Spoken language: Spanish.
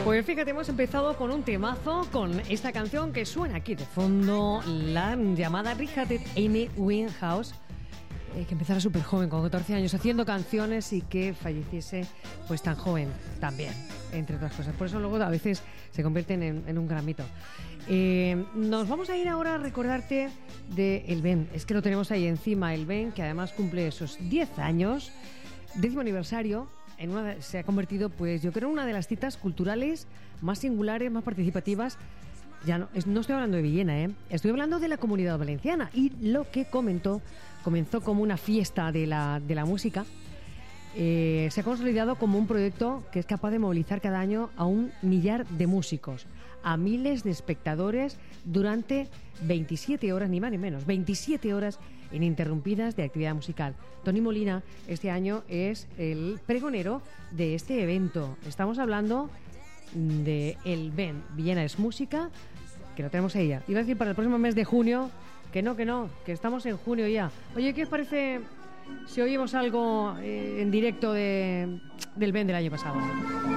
Pues fíjate, hemos empezado con un temazo, con esta canción que suena aquí de fondo, la llamada Richard Amy Winehouse, que empezara súper joven, con 14 años, haciendo canciones y que falleciese pues tan joven también, entre otras cosas. Por eso luego a veces se convierten en un gran mito. Nos vamos a ir ahora a recordarte de El Ben. Es que lo tenemos ahí encima, El Ben, que además cumple esos 10 años, 10º aniversario. Se ha convertido, pues yo creo, en una de las citas culturales más singulares, más participativas. Ya no estoy hablando de Villena, estoy hablando de la Comunidad Valenciana. Y lo que comenzó como una fiesta de la música, se ha consolidado como un proyecto que es capaz de movilizar cada año a 1 millar de músicos, a miles de espectadores durante 27 horas, ni más ni menos, 27 horas ininterrumpidas de actividad musical. Toni Molina este año es el pregonero de este evento. Estamos hablando de El Ben, Villena es música, que lo tenemos ahí ya. Iba a decir para el próximo mes de junio, que estamos en junio ya. Oye, ¿qué os parece si oímos algo en directo del Ben del año pasado?